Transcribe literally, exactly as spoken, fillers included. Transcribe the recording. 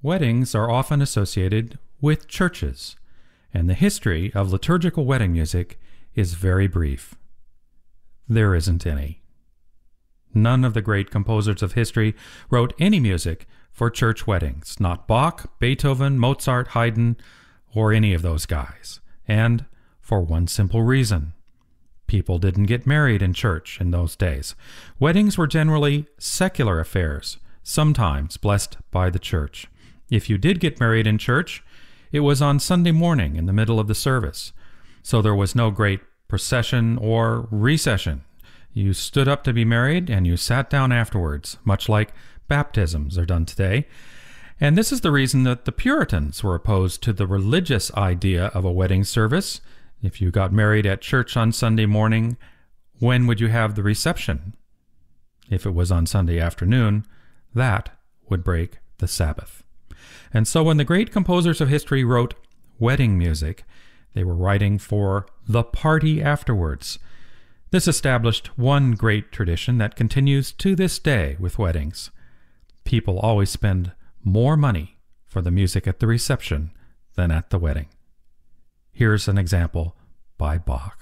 Weddings are often associated with churches, and the history of liturgical wedding music is very brief. There isn't any. None of the great composers of history wrote any music for church weddings, not Bach, Beethoven, Mozart, Haydn, or any of those guys. And for one simple reason. People didn't get married in church in those days. Weddings were generally secular affairs, sometimes blessed by the church. If you did get married in church, it was on Sunday morning in the middle of the service. So there was no great procession or recession. You stood up to be married and you sat down afterwards, much like baptisms are done today. And this is the reason that the Puritans were opposed to the religious idea of a wedding service. If you got married at church on Sunday morning, when would you have the reception? If it was on Sunday afternoon, that would break the Sabbath. And so when the great composers of history wrote wedding music, they were writing for the party afterwards. This established one great tradition that continues to this day with weddings. People always spend more money for the music at the reception than at the wedding. Here's an example by Bach.